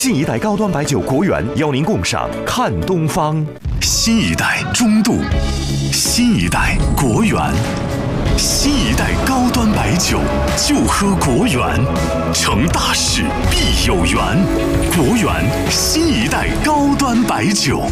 新一代高端白酒国源邀您共赏看东方。新一代中度，新一代国源，新一代高端白酒就喝国源，成大事必有缘。国源新一代高端白酒。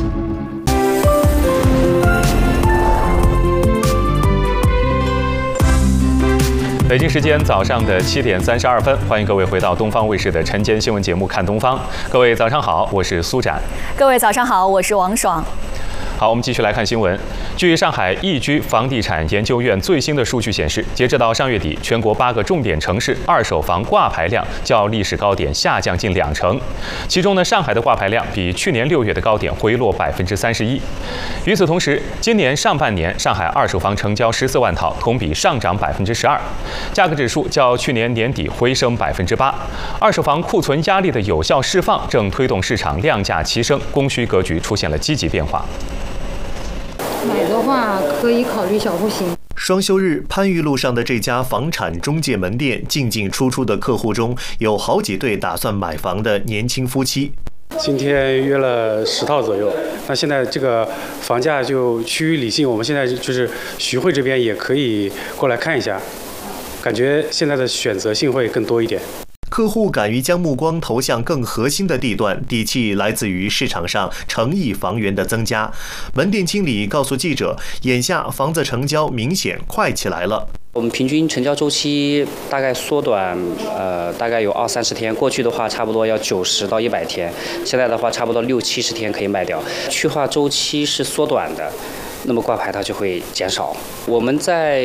北京时间早上的7点32分，欢迎各位回到东方卫视的晨间新闻节目《看东方》。各位早上好，我是苏展。 各位早上好，我是王爽。 好，我们继续来看新闻。据上海易居房地产研究院最新的数据显示，截止到上月底，全国8个重点城市二手房挂牌量较历史高点下降近20%。其中呢，上海的挂牌量比去年6月的高点回落31%。与此同时，今年上半年上海二手房成交14万套，同比上涨12%，价格指数较去年年底回升8%。二手房库存压力的有效释放，正推动市场量价齐升，供需格局出现了积极变化。 买的话可以考虑小户型。 双休日，番禺路上的这家房产中介门店进进出出的客户中，有好几对打算买房的年轻夫妻。 今天约了10套左右，那现在这个房价就趋于理性，我们现在就是徐汇这边也可以过来看一下，感觉现在的选择性会更多一点。 客户敢于将目光投向更核心的地段，底气来自于市场上诚意房源的增加。门店经理告诉记者，眼下房子成交明显快起来了。 我们平均成交周期大概缩短，大概有20-30天。过去的话，差不多要90到100天，现在的话，差不多60-70天可以卖掉。去化周期是缩短的。那么挂牌它就会减少。我们在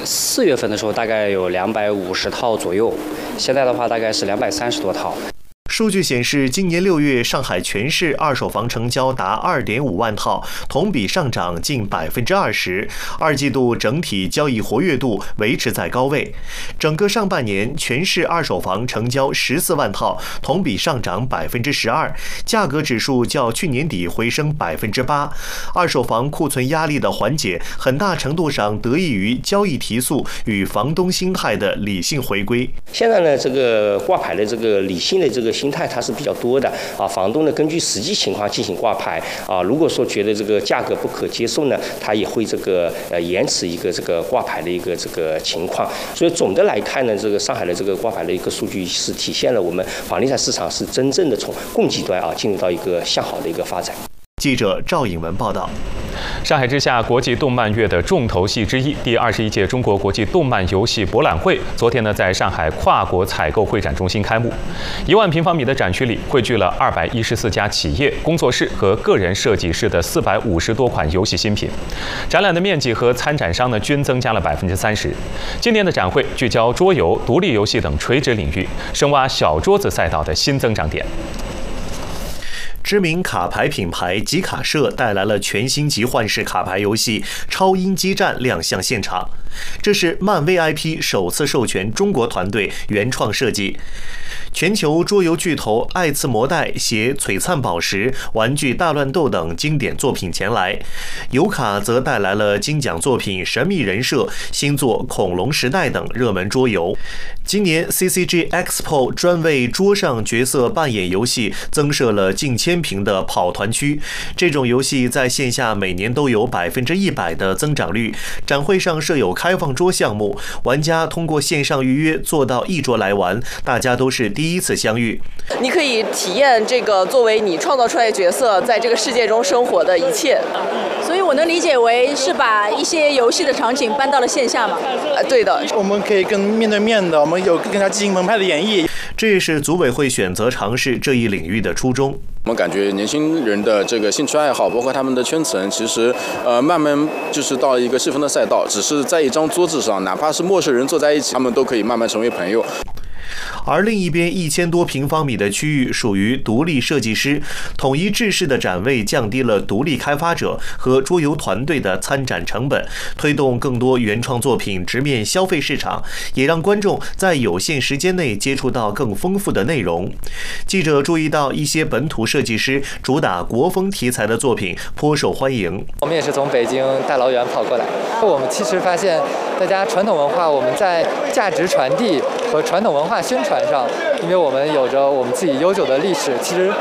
4月份的时候大概有250套左右，现在的话大概是230多套。 数据显示，今年6月上海全市二手房成交达2.5万套，同比上涨近20%。二季度整体交易活跃度维持在高位。整个上半年，全市二手房成交14万套，同比上涨12%，价格指数较去年底回升8%。二手房库存压力的缓解，很大程度上得益于交易提速与房东心态的理性回归。 现在呢，这个挂牌的这个理性的这个心态它是比较多的啊，房东呢根据实际情况进行挂牌啊，如果说觉得这个价格不可接受呢，他也会这个延迟一个这个挂牌的一个这个情况。所以总的来看呢，这个上海的这个挂牌的一个数据是体现了我们房地产市场是真正的从供给端进入到一个向好的一个发展。 记者赵颖文报道。 上海之夏国际动漫月的重头戏之一，第21届中国国际动漫游戏博览会，昨天呢在上海跨国采购会展中心开幕。1万平方米的展区里汇聚了214家企业、工作室和个人设计师的450多款游戏新品。展览的面积和参展商呢均增加了30%。今年的展会聚焦桌游、独立游戏等垂直领域，深挖小桌子赛道的新增长点。 知名卡牌品牌集卡社带来了全新集幻式卡牌游戏《超音激战》亮相现场。这是漫威 IP 首次授权中国团队原创设计。全球桌游巨头爱次魔代携《璀璨宝石》、玩具大乱斗等经典作品前来，游卡则带来了金奖作品《神秘人设》、新作《恐龙时代》等热门桌游。今年 CCG Expo 专为桌上角色扮演游戏增设了近1000平的跑团区，这种游戏在线下每年都有100%的增长率。展会上设有开放桌项目，玩家通过线上预约做到1桌来玩，大家都是第一次相遇。 你可以体验这个作为你创造出来的角色在这个世界中生活的一切。 所以我能理解为是把一些游戏的场景搬到了线下嘛？ 对的， 我们可以更面对面的，我们有更加激情澎湃的演绎。 这也是组委会选择尝试这一领域的初衷。 我们感觉年轻人的这个兴趣爱好，包括他们的圈层，其实慢慢就是到了一个细分的赛道，只是在一张桌子上，哪怕是陌生人坐在一起，他们都可以慢慢成为朋友。 而另一边1000多平方米的区域属于独立设计师，统一制式的展位降低了独立开发者和桌游团队的参展成本，推动更多原创作品直面消费市场，也让观众在有限时间内接触到更丰富的内容。记者注意到一些本土设计师主打国风题材的作品颇受欢迎。 我们也是从北京大老远跑过来，我们其实发现大家传统文化我们在价值传递和传统文化宣传上，因为我们有着我们自己悠久的历史，其实